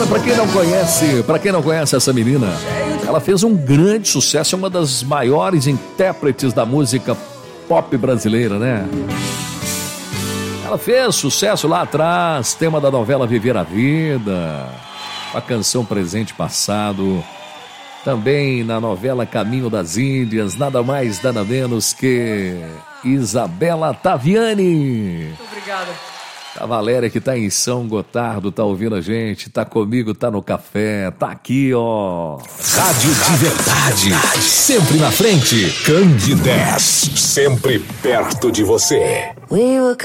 Pra quem não conhece essa menina, ela fez um grande sucesso, é uma das maiores intérpretes da música pop brasileira, né? Ela fez sucesso lá atrás, tema da novela Viver a Vida, a canção Presente e Passado, também na novela Caminho das Índias, nada mais, nada menos que Isabela Taviani. Muito obrigado. A Valéria que tá em São Gotardo, tá ouvindo a gente, tá comigo, tá no café, tá aqui, ó. Rádio de verdade, sempre na frente. Candidez, sempre perto de você.